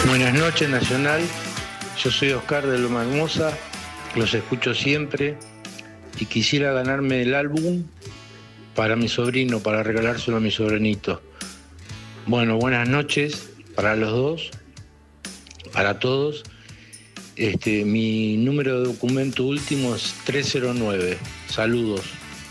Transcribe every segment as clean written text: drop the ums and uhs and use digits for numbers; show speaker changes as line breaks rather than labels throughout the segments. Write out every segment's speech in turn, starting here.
Buenas noches, Nacional. Yo soy Oscar de Loma Hermosa, los escucho siempre y quisiera ganarme el álbum para mi sobrino, para regalárselo a mi sobrinito. Bueno, buenas noches para los dos, para todos. Mi número de documento último es 309. Saludos.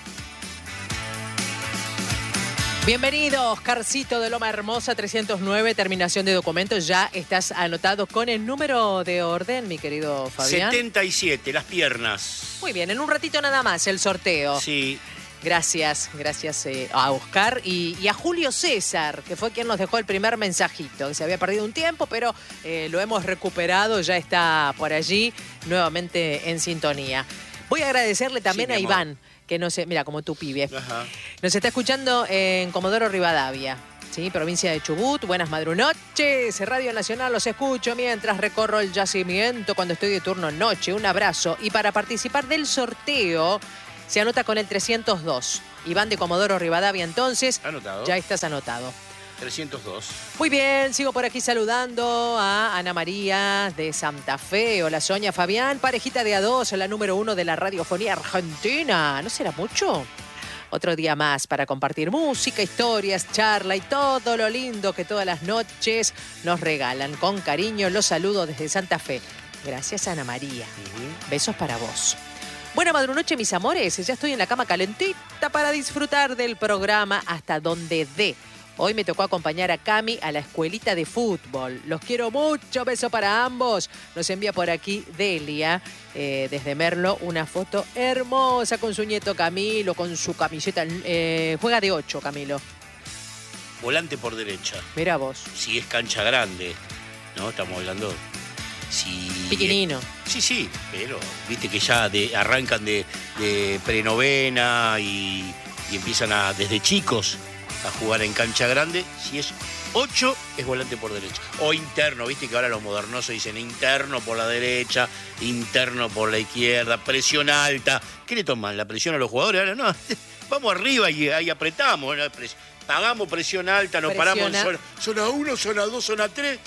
Bienvenido, Oscarcito de Loma Hermosa, 309, terminación de documentos. Ya estás anotado con el número de orden, mi querido Fabián.
77, las piernas.
Muy bien, en un ratito nada más el sorteo.
Sí.
Gracias a Oscar y a Julio César, que fue quien nos dejó el primer mensajito, que se había perdido un tiempo, pero lo hemos recuperado, ya está por allí, nuevamente en sintonía. Voy a agradecerle también a Iván, que no sé, mira, como tu pibe.
Ajá.
Nos está escuchando en Comodoro Rivadavia, ¿sí? Provincia de Chubut. Buenas madrunoches. Radio Nacional los escucho mientras recorro el yacimiento cuando estoy de turno noche. Un abrazo. Y para participar del sorteo, se anota con el 302. Iván de Comodoro Rivadavia, entonces.
Anotado.
Ya estás anotado.
302.
Muy bien, sigo por aquí saludando a Ana María de Santa Fe. Hola, Sonia, Fabián, parejita de A2, la número 1 de la radiofonía argentina. ¿No será mucho? Otro día más para compartir música, historias, charla y todo lo lindo que todas las noches nos regalan. Con cariño los saludo desde Santa Fe. Gracias, Ana María. Besos para vos. Buena madrunoche, mis amores. Ya estoy en la cama calentita para disfrutar del programa hasta donde dé. Hoy me tocó acompañar a Cami a la escuelita de fútbol. Los quiero mucho, beso para ambos. Nos envía por aquí Delia, desde Merlo, una foto hermosa con su nieto Camilo, con su camiseta. Juega de 8, Camilo.
Volante por derecha.
Mira vos.
Si es cancha grande, ¿no? Estamos hablando. Si
Piquinino.
Sí, pero viste que ya arrancan de prenovena y empiezan desde chicos a jugar en cancha grande. Si es 8, es volante por derecha. O interno, viste que ahora los modernosos dicen interno por la derecha, interno por la izquierda, presión alta. ¿Qué le toman? ¿La presión a los jugadores? Ahora no, vamos arriba y ahí apretamos. Pagamos presión alta, nos paramos en zona 1, zona 2, zona 3.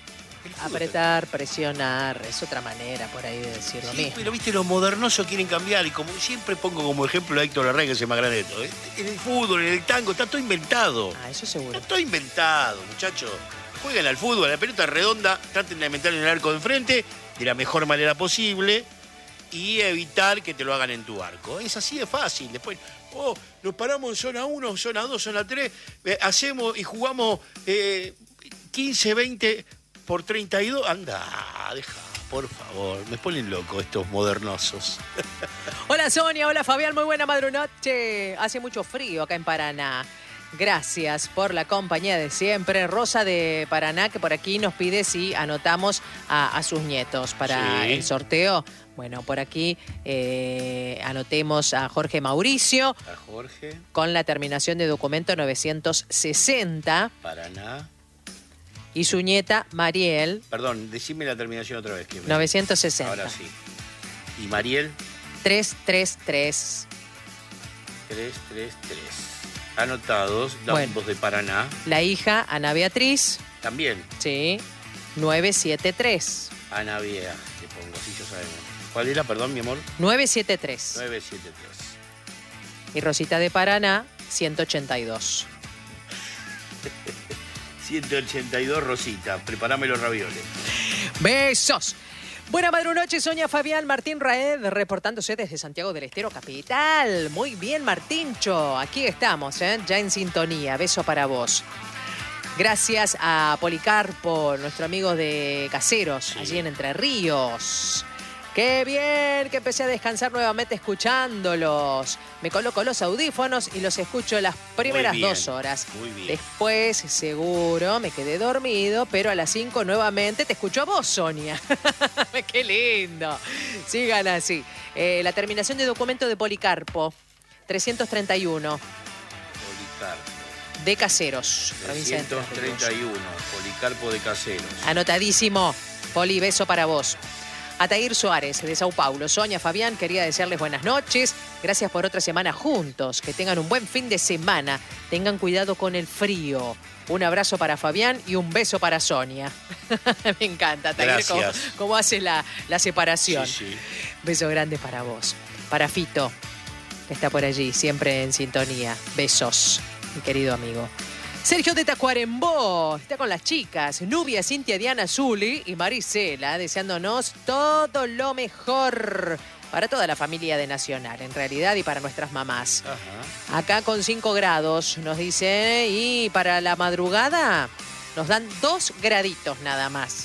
Apretar, presionar, es otra manera por ahí de decirlo mismo.
Pero viste, los modernosos quieren cambiar y como siempre pongo como ejemplo a Héctor Larrea, que es el más grande de todo. En el fútbol, en el tango, está todo inventado.
Ah, eso seguro.
Está todo inventado, muchachos. Jueguen al fútbol, a la pelota redonda, traten de meterle en el arco de enfrente de la mejor manera posible y evitar que te lo hagan en tu arco. Es así de fácil. Después, nos paramos en zona 1, zona 2, zona 3, hacemos y jugamos 15, 20... por 32, anda, deja, por favor. Me ponen loco estos modernosos.
Hola, Sonia, hola, Fabián, muy buena madrunoche. Hace mucho frío acá en Paraná. Gracias por la compañía de siempre. Rosa de Paraná, que por aquí nos pide si anotamos a sus nietos para el sorteo. Bueno, por aquí anotemos a Jorge Mauricio.
A Jorge.
Con la terminación de documento 960.
Paraná.
Y su nieta, Mariel.
Perdón, decime la terminación otra vez.
960.
Ahora sí. ¿Y Mariel?
333.
333. Anotados, ambos de Paraná.
La hija, Ana Beatriz.
También.
Sí. 973.
Ana Bea, le pongo, así ya sabemos. ¿Cuál era, perdón, mi amor?
973.
973.
Y Rosita de Paraná, 182.
182, Rosita. Preparame los ravioles.
¡Besos! Buena madrunoche, Sonia, Fabián, Martín Raed, reportándose desde Santiago del Estero, capital. Muy bien, Martíncho. Aquí estamos, ya en sintonía. Beso para vos. Gracias a Policarpo, nuestro amigo de Caseros, allí en Entre Ríos. ¡Qué bien! Que empecé a descansar nuevamente escuchándolos. Me coloco los audífonos y los escucho las primeras 2 horas.
Muy bien.
Después, seguro, me quedé dormido, pero a las 5 nuevamente te escucho a vos, Sonia. ¡Qué lindo! Sigan así. La terminación de documento de Policarpo, 331.
Policarpo.
De Caseros.
331, Policarpo de Caseros.
Anotadísimo. Poli, beso para vos. Atair Suárez, de Sao Paulo. Sonia, Fabián, quería desearles buenas noches. Gracias por otra semana juntos. Que tengan un buen fin de semana. Tengan cuidado con el frío. Un abrazo para Fabián y un beso para Sonia. Me encanta, Atair, cómo hace la separación.
Sí, sí.
Beso grande para vos. Para Fito, que está por allí, siempre en sintonía. Besos, mi querido amigo. Sergio de Tacuarembó está con las chicas, Nubia, Cintia, Diana, Zuli y Marisela, deseándonos todo lo mejor para toda la familia de Nacional, en realidad, y para nuestras mamás.
Ajá.
Acá con 5 grados, nos dice, y para la madrugada nos dan 2 graditos nada más.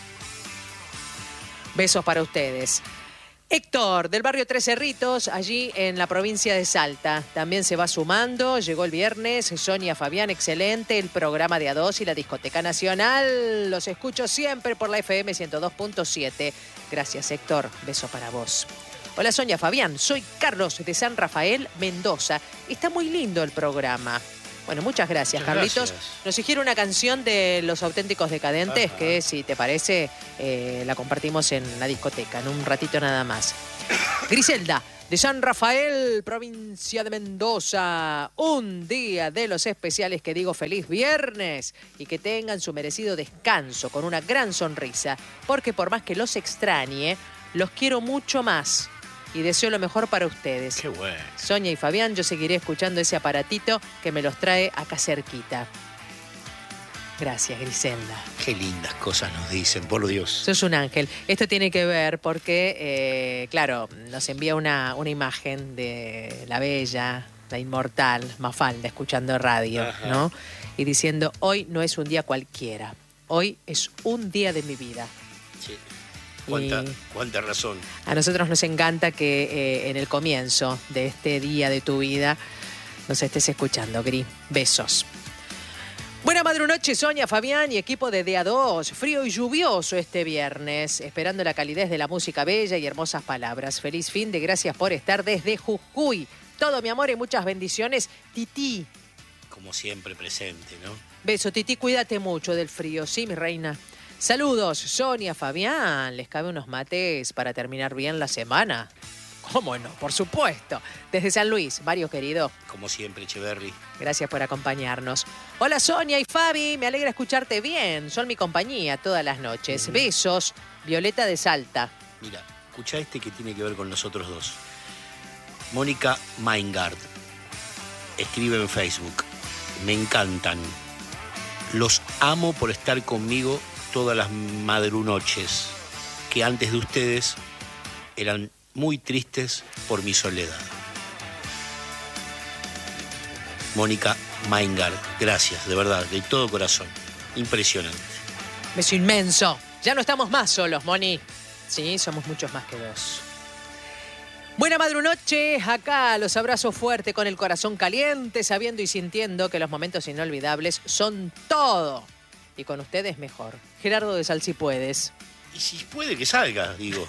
Besos para ustedes. Héctor, del barrio Tres Cerritos, allí en la provincia de Salta. También se va sumando, llegó el viernes. Sonia, Fabián, excelente. El programa de A2 y la Discoteca Nacional. Los escucho siempre por la FM 102.7. Gracias, Héctor. Beso para vos. Hola, Sonia, Fabián. Soy Carlos de San Rafael, Mendoza. Está muy lindo el programa. Bueno, muchas gracias, Carlitos.
Gracias.
Nos sugiere una canción de Los Auténticos Decadentes,
Ajá.
que si te parece, la compartimos en la discoteca, en un ratito nada más. Griselda, de San Rafael, provincia de Mendoza. Un día de los especiales que digo feliz viernes y que tengan su merecido descanso con una gran sonrisa, porque por más que los extrañe, los quiero mucho más. Y deseo lo mejor para ustedes.
Qué bueno.
Sonia y Fabián, yo seguiré escuchando ese aparatito que me los trae acá cerquita. Gracias, Griselda.
Qué lindas cosas nos dicen, por Dios.
Sos un ángel. Esto tiene que ver porque, claro, nos envía una imagen de la bella, la inmortal Mafalda, escuchando radio,
Ajá.
¿no? Y diciendo, hoy no es un día cualquiera. Hoy es un día de mi vida.
Sí. ¿Cuánta razón?
A nosotros nos encanta que en el comienzo de este día de tu vida nos estés escuchando, Gri. Besos. Buena madrunoche, Sonia, Fabián y equipo de DA2. Frío y lluvioso este viernes, esperando la calidez de la música bella y hermosas palabras. Feliz fin de gracias por estar desde Jujuy. Todo mi amor y muchas bendiciones. Titi.
Como siempre presente, ¿no?
Beso, Titi, cuídate mucho del frío, ¿sí, mi reina? Saludos, Sonia, Fabián. ¿Les cabe unos mates para terminar bien la semana? ¿Cómo no? Por supuesto. Desde San Luis, Mario querido.
Como siempre, Echeverry.
Gracias por acompañarnos. Hola, Sonia y Fabi. Me alegra escucharte bien. Son mi compañía todas las noches. Besos. Violeta de Salta.
Mira, escucha este que tiene que ver con los otros dos. Mónica Maingard escribe en Facebook. Me encantan. Los amo por estar conmigo todas las madrunoches, que antes de ustedes eran muy tristes por mi soledad. Mónica Maingard, gracias, de verdad, de todo corazón. Impresionante.
Beso inmenso. Ya no estamos más solos, Moni. Sí, somos muchos más que 2. Buena madrunoche, acá los abrazo fuerte con el corazón caliente, sabiendo y sintiendo que los momentos inolvidables son todo. Y con ustedes mejor. Gerardo de Sal, si puedes.
Y si puede que salga, digo.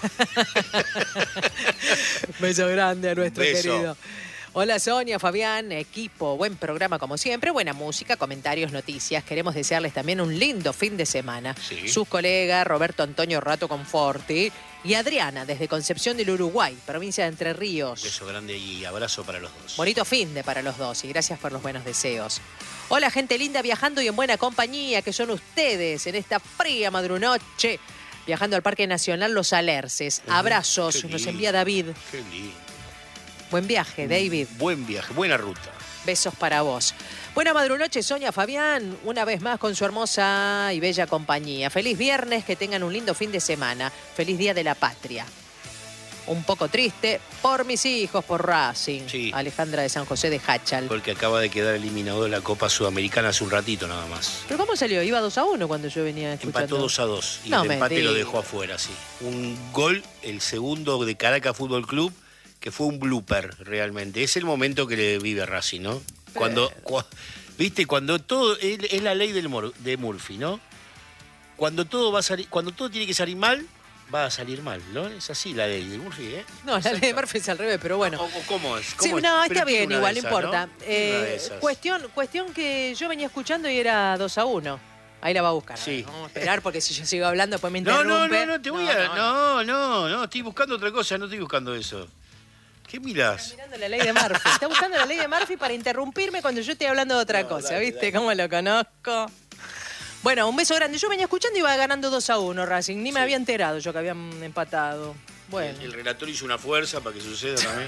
Beso grande a nuestro
Beso.
querido. Hola Sonia, Fabián, equipo, buen programa como siempre, buena música, comentarios, noticias. Queremos desearles también un lindo fin de semana.
Sí.
Sus colegas Roberto Antonio Rato Conforti y Adriana desde Concepción del Uruguay, provincia de Entre Ríos.
Beso grande y abrazo para los dos.
Bonito fin de para los dos y gracias por los buenos deseos. Hola gente linda viajando y en buena compañía que son ustedes en esta fría madrunoche. Viajando al Parque Nacional Los Alerces. Abrazos,
Qué
nos
lindo.
envía David.
Qué lindo.
Buen viaje, David.
Buen viaje, buena ruta.
Besos para vos. Buena madrunoche, Sonia, Fabián, una vez más con su hermosa y bella compañía. Feliz viernes, que tengan un lindo fin de semana. Feliz Día de la Patria. Un poco triste por mis hijos, por Racing.
Sí.
Alejandra de San José de Hachal.
Porque acaba de quedar eliminado de la Copa Sudamericana hace un ratito nada más.
¿Pero cómo salió? Iba 2-1 cuando yo venía escuchando.
Empató 2-2 y
No
el
me
empate lo
digas.
dejó afuera, sí. Un gol, el segundo de Caracas Fútbol Club, que fue un blooper realmente. Es el momento que le vive Racing, ¿no? ¿Viste? Cuando todo es la ley de Murphy, ¿no? Cuando todo va a salir, cuando todo tiene que salir mal, va a salir mal, ¿no? Es así la ley de Murphy, ¿eh?
No, la ley de Murphy es al revés, pero bueno.
¿O cómo es?
Sí,
¿Cómo es?
no,
Pero
está
tiene
bien,
una
igual,
de
no
esas,
importa.
¿no? Tiene una de esas.
Cuestión que yo venía escuchando y era 2-1. Ahí la va a buscar.
Sí.
Vamos a esperar porque si yo sigo hablando después me
No,
interrumpe.
no, te voy a... No, estoy buscando otra cosa, no estoy buscando eso. ¿Qué mirás?
Está mirando la ley de Murphy. Está buscando la ley de Murphy para interrumpirme cuando yo estoy hablando de otra cosa.
dale,
¿Viste
dale.
cómo lo conozco? Bueno, un beso grande. Yo venía escuchando y iba ganando 2-1 Racing. Ni me había enterado yo que habían empatado. Bueno.
El relator hizo una fuerza para que suceda también.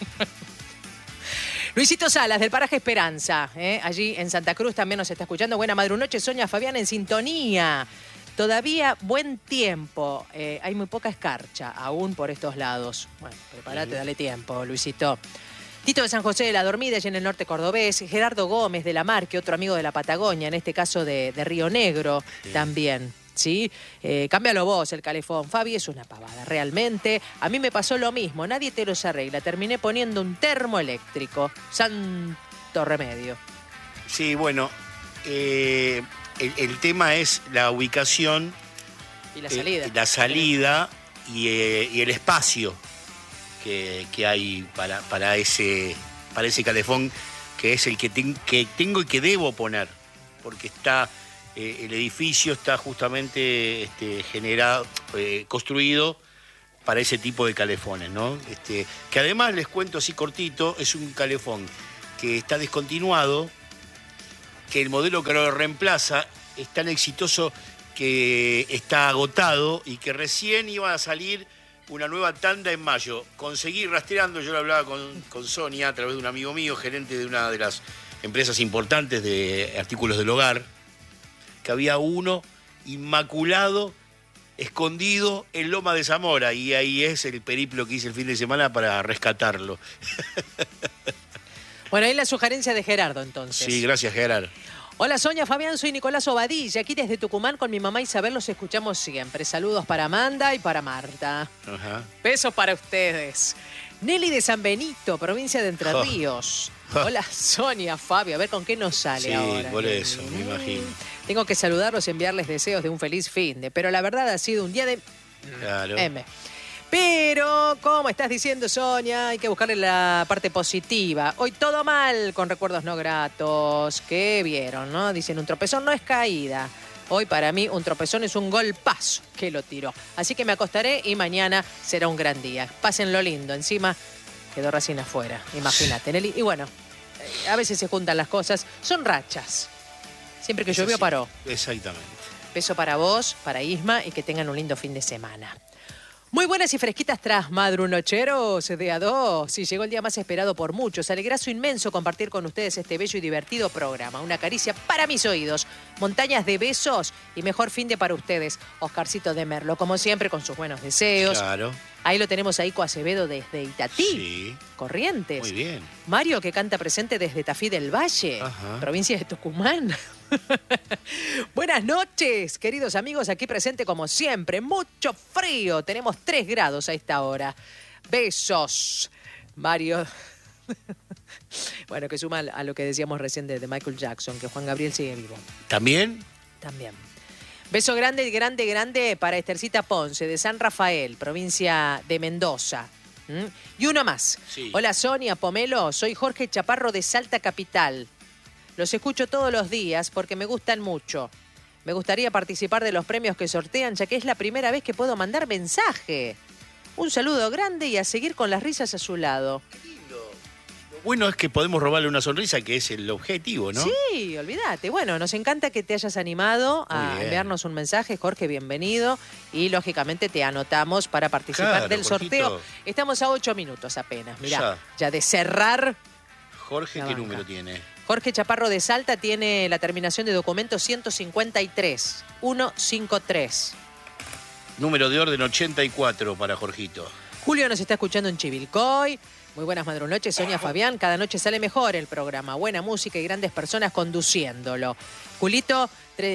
Luisito Salas, del paraje Esperanza, allí en Santa Cruz también nos está escuchando. Buena madrunoche, Sonia Fabián en sintonía. Todavía buen tiempo, hay muy poca escarcha aún por estos lados. Bueno, prepárate, dale tiempo, Luisito. Tito de San José de la Dormida, allí en el norte cordobés. Gerardo Gómez de la Marque, otro amigo de la Patagonia, en este caso de Río Negro también. ¿Sí? Cámbialo vos, el calefón. Fabi, es una pavada, realmente. A mí me pasó lo mismo, nadie te los arregla. Terminé poniendo un termo eléctrico. Santo remedio.
Sí, bueno, el tema es la ubicación.
Y la salida.
La salida y el espacio que hay para ese calefón, que es el que tengo y que debo poner, porque está... el edificio está justamente generado, construido para ese tipo de calefones, ¿no? Que además, les cuento así cortito, es un calefón que está descontinuado, que el modelo que lo reemplaza es tan exitoso que está agotado y que recién iba a salir una nueva tanda en mayo. Conseguí rastreando, yo lo hablaba con Sonia a través de un amigo mío, gerente de una de las empresas importantes de artículos del hogar, que había uno inmaculado, escondido en Loma de Zamora, y ahí es el periplo que hice el fin de semana para rescatarlo.
Bueno, ahí la sugerencia de Gerardo, entonces.
Sí, gracias, Gerardo.
Hola, Sonia, Fabián, soy Nicolás Obadilla. Aquí desde Tucumán con mi mamá Isabel los escuchamos siempre. Saludos para Amanda y para Marta.
Ajá.
Besos para ustedes. Nelly de San Benito, provincia de Entre Ríos. Hola, Sonia, Fabio. A ver con qué nos sale ahora.
Sí, por
Nelly.
eso, me imagino.
Tengo que saludarlos y enviarles deseos de un feliz finde. Pero la verdad ha sido un día de...
Claro.
M. Pero, como estás diciendo, Sonia, hay que buscarle la parte positiva. Hoy todo mal con recuerdos no gratos. ¿Qué vieron, no? Dicen, un tropezón no es caída. Hoy para mí un tropezón es un golpazo que lo tiró. Así que me acostaré y mañana será un gran día. Pásenlo lindo. Encima quedó Racing afuera. Imagínate, Nelly. Y bueno, a veces se juntan las cosas. Son rachas. Siempre que llovió, paró.
Exactamente.
Beso para vos, para Isma y que tengan un lindo fin de semana. Muy buenas y fresquitas tras madrunocheros de A2. Sí, llegó el día más esperado por muchos. Alegrazo inmenso compartir con ustedes este bello y divertido programa. Una caricia para mis oídos. Montañas de besos y mejor finde para ustedes. Oscarcito de Merlo, como siempre, con sus buenos deseos.
Claro.
Ahí lo tenemos a Ico Acevedo desde Itatí,
Sí.
Corrientes.
Muy bien.
Mario, que canta presente desde Tafí del Valle,
Ajá.
provincia de Tucumán. Buenas noches, queridos amigos, aquí presente como siempre. Mucho frío, tenemos 3 grados a esta hora. Besos, Mario. Bueno, que suma a lo que decíamos recién de Michael Jackson, que Juan Gabriel sigue vivo.
¿También?
También. Beso grande, grande, grande para Estercita Ponce, de San Rafael, provincia de Mendoza. Y uno más.
Sí.
Hola, Sonia, Pomelo, soy Jorge Chaparro de Salta Capital. Los escucho todos los días porque me gustan mucho. Me gustaría participar de los premios que sortean, ya que es la primera vez que puedo mandar mensaje. Un saludo grande y a seguir con las risas a su lado.
Bueno, es que podemos robarle una sonrisa, que es el objetivo, ¿no?
Sí, olvídate. Bueno, nos encanta que te hayas animado
Muy
a
bien.
enviarnos un mensaje. Jorge, bienvenido. Y, lógicamente, te anotamos para participar
Claro,
del sorteo.
Jorgito.
Estamos a 8 minutos apenas. Mirá,
Ya.
ya de cerrar.
Jorge,
La
¿qué
banca.
número tiene?
Jorge Chaparro de Salta tiene la terminación de documento 153. 153.
Número de orden 84 para Jorgito.
Julio nos está escuchando en Chivilcoy. Muy buenas madrunoches, Sonia Fabián. Cada noche sale mejor el programa. Buena música y grandes personas conduciéndolo. Julito,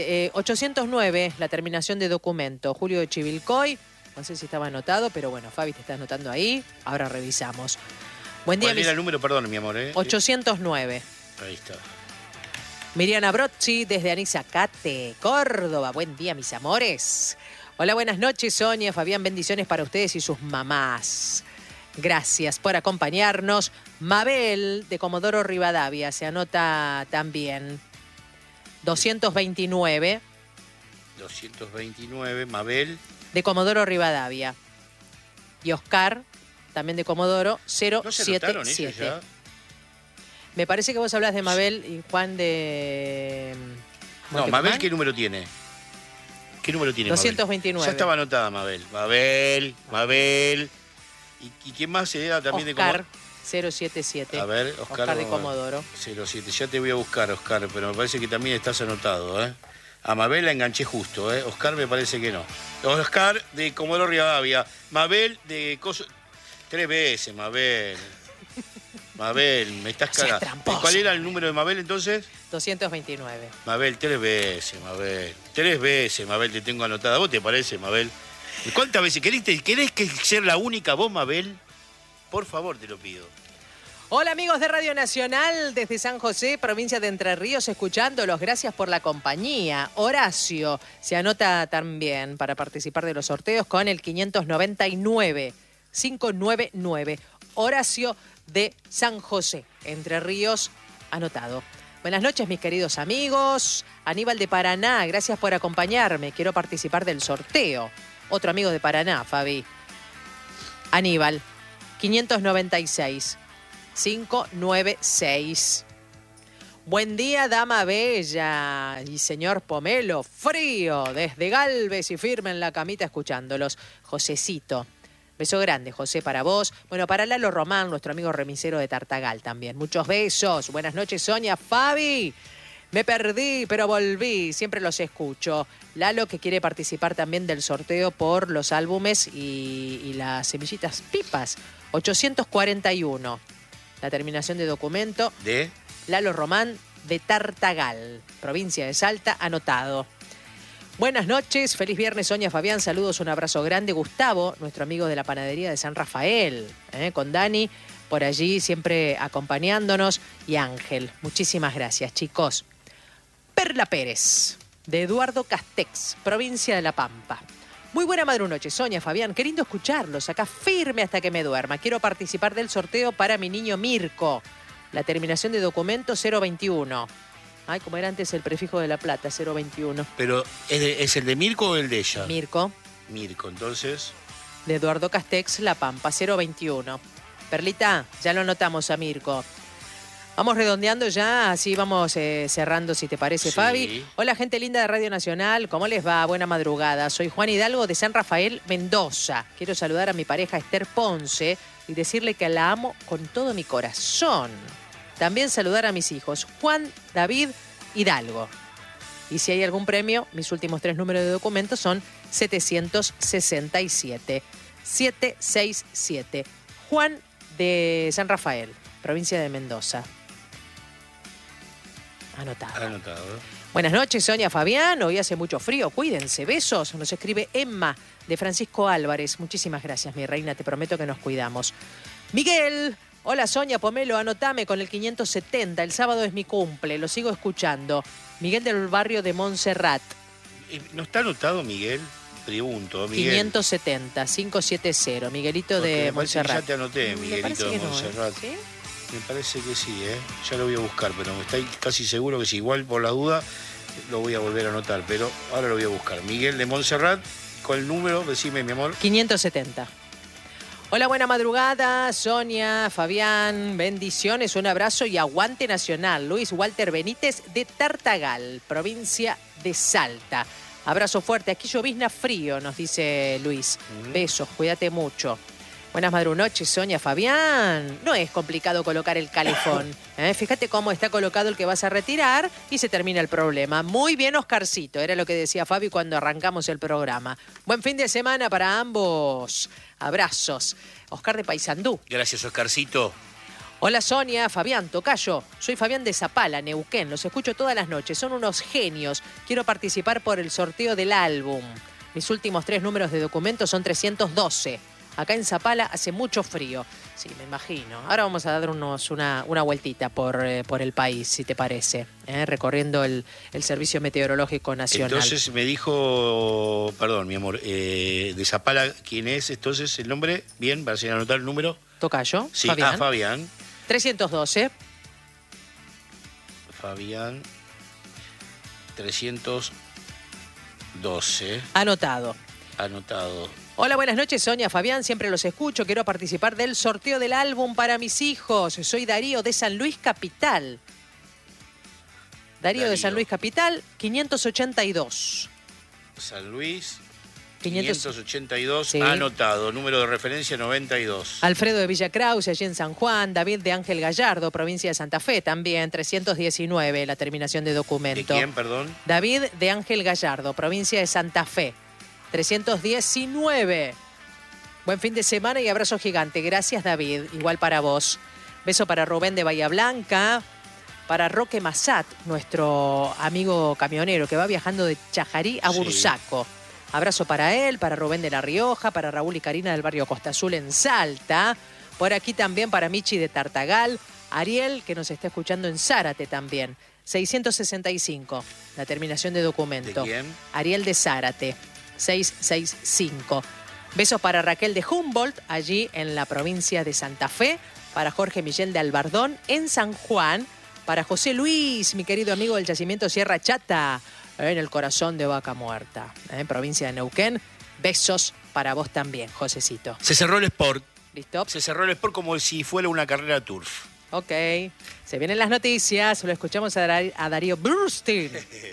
809, la terminación de documento. Julio de Chivilcoy. No sé si estaba anotado, pero bueno, Fabi, te estás anotando ahí. Ahora revisamos. Buen día,
¿Cuál era el número? Perdón, mi amor.
809.
Ahí está.
Miriana Brozzi, desde Anisacate, Córdoba. Buen día, mis amores. Hola, buenas noches, Sonia, Fabián. Bendiciones para ustedes y sus mamás. Gracias por acompañarnos. Mabel, de Comodoro Rivadavia, se anota también. 229.
229, Mabel.
De Comodoro Rivadavia. Y Oscar, también de Comodoro,
¿No se anotaron ellos
077.
ya?
Me parece que vos hablas de Mabel y Juan de...
No,
Montecumán.
Mabel, ¿qué número tiene? ¿Qué número tiene
229.
Mabel? Ya estaba anotada Mabel. Mabel. ¿Y quién más se da también
Oscar,
de Comodoro?
077.
A ver,
Oscar de Comodoro.
07. Ya te voy a buscar, Oscar, pero me parece que también estás anotado, ¿eh? A Mabel la enganché justo, ¿eh? Oscar me parece que no. Oscar de Comodoro Rivadavia. Mabel de Coso... 3 veces, Mabel. Mabel, me estás
Seas
cagando.
tramposo.
¿Cuál era el número de Mabel entonces?
229.
Mabel, 3 veces, Mabel. 3 veces, Mabel, te tengo anotada. ¿Vos te parece, Mabel? ¿Cuántas veces? ¿Querés que ser la única vos, Mabel? Por favor, te lo pido.
Hola amigos de Radio Nacional, desde San José, provincia de Entre Ríos, escuchándolos. Gracias por la compañía. Horacio se anota también para participar de los sorteos con el 599. Horacio de San José, Entre Ríos, anotado. Buenas noches, mis queridos amigos. Aníbal de Paraná, gracias por acompañarme. Quiero participar del sorteo. Otro amigo de Paraná, Fabi. Aníbal, 596. 596. Buen día, dama bella y señor Pomelo. Frío desde Galvez y firme en la camita escuchándolos. Josecito. Beso grande, José, para vos. Bueno, para Lalo Román, nuestro amigo remisero de Tartagal también. Muchos besos. Buenas noches, Sonia. Fabi. Me perdí, pero volví. Siempre los escucho. Lalo, que quiere participar también del sorteo por los álbumes y las semillitas pipas. 841. La terminación de documento.
¿De?
Lalo Román, de Tartagal, provincia de Salta, anotado. Buenas noches, feliz viernes, Sonia, Fabián, saludos, un abrazo grande. Gustavo, nuestro amigo de la panadería de San Rafael, con Dani, por allí siempre acompañándonos, y Ángel. Muchísimas gracias, chicos. Perla Pérez, de Eduardo Castex, provincia de La Pampa. Muy buena madrunoche, Sonia, Fabián. Qué lindo escucharlos acá firme hasta que me duerma. Quiero participar del sorteo para mi niño Mirko. La terminación de documento 021. Ay, como era antes el prefijo de La Plata, 021.
Pero, ¿es el de Mirko o el de ella?
Mirko,
Mirko, entonces.
de Eduardo Castex, La Pampa, 021. Perlita, ya lo anotamos a Mirko. Vamos redondeando ya, así vamos cerrando, si te parece,
Sí.
Fabi. Hola, gente linda de Radio Nacional, ¿cómo les va? Buena madrugada. Soy Juan Hidalgo de San Rafael, Mendoza. Quiero saludar a mi pareja Esther Ponce y decirle que la amo con todo mi corazón. También saludar a mis hijos, Juan, David, Hidalgo. Y si hay algún premio, mis últimos 3 números de documento son 767. 767. Juan de San Rafael, provincia de Mendoza. Anotado.
Anotado.
Buenas noches, Sonia, Fabián. Hoy hace mucho frío. Cuídense. Besos. Nos escribe Emma de Francisco Álvarez. Muchísimas gracias, mi reina. Te prometo que nos cuidamos. Miguel. Hola, Sonia, Pomelo. Anotame con el 570. El sábado es mi cumple. Lo sigo escuchando. Miguel del barrio de Montserrat.
¿No está anotado, Miguel? Pregunto, Miguel.
570. 570. Miguelito
Porque
de
me parece que
Montserrat.
ya te anoté,
Me
Miguelito
parece
de
que no,
Montserrat.
¿sí?
Me parece que sí, ¿eh? Ya lo voy a buscar, pero me estoy casi seguro que sí. Igual por la duda lo voy a volver a anotar, pero ahora lo voy a buscar. Miguel de Montserrat, con el número, decime, mi amor.
570. Hola, buena madrugada, Sonia, Fabián, bendiciones, un abrazo y aguante nacional. Luis Walter Benítez de Tartagal, provincia de Salta. Abrazo fuerte, aquí llovizna frío, nos dice Luis. Besos, cuídate mucho. Buenas madrunoches, Sonia, Fabián. No es complicado colocar el calefón. Fíjate cómo está colocado el que vas a retirar y se termina el problema. Muy bien, Oscarcito, era lo que decía Fabi cuando arrancamos el programa. Buen fin de semana para ambos. Abrazos. Oscar de Paysandú.
Gracias, Oscarcito.
Hola, Sonia, Fabián, tocayo. Soy Fabián de Zapala, Neuquén. Los escucho todas las noches. Son unos genios. Quiero participar por el sorteo del álbum. Mis últimos 3 números de documento son 312. Acá en Zapala hace mucho frío. Sí, me imagino. Ahora vamos a darnos una vueltita por el país, si te parece, recorriendo el Servicio Meteorológico Nacional.
Entonces me dijo, perdón, mi amor, de Zapala, ¿quién es entonces el nombre? Bien, para anotar el número.
¿Tocayo?
Sí,
Fabián.
Fabián.
312.
Fabián. 312. 12.
Anotado.
Anotado.
Hola, buenas noches, Sonia, Fabián, siempre los escucho. Quiero participar del sorteo del álbum para mis hijos. Soy Darío de San Luis Capital. Darío de San Luis Capital, 582.
San Luis,
500...
582,
sí.
Anotado. Número de referencia 92.
Alfredo de Villa Krause, allí en San Juan. David de Ángel Gallardo, provincia de Santa Fe, también, 319, la terminación de documento.
¿De quién, perdón?
David de Ángel Gallardo, provincia de Santa Fe, 319. Buen fin de semana y abrazo gigante. Gracias, David. Igual para vos. Beso para Rubén de Bahía Blanca. Para Roque Massat, nuestro amigo camionero que va viajando de Chajarí a Bursaco. Sí. Abrazo para él, para Rubén de La Rioja, para Raúl y Karina del barrio Costa Azul en Salta. Por aquí también para Michi de Tartagal. Ariel, que nos está escuchando en Zárate también. 665, la terminación de documento.
¿De quién?
Ariel de Zárate, 665. Besos para Raquel de Humboldt, allí en la provincia de Santa Fe. Para Jorge Miguel de Albardón, en San Juan. Para José Luis, mi querido amigo del yacimiento Sierra Chata, en el corazón de Vaca Muerta, en provincia de Neuquén. Besos para vos también, Josecito.
Se cerró el Sport.
¿Listo?
Se cerró el Sport como si fuera una carrera turf.
Ok. Se vienen las noticias. Lo escuchamos a Darío Burstein.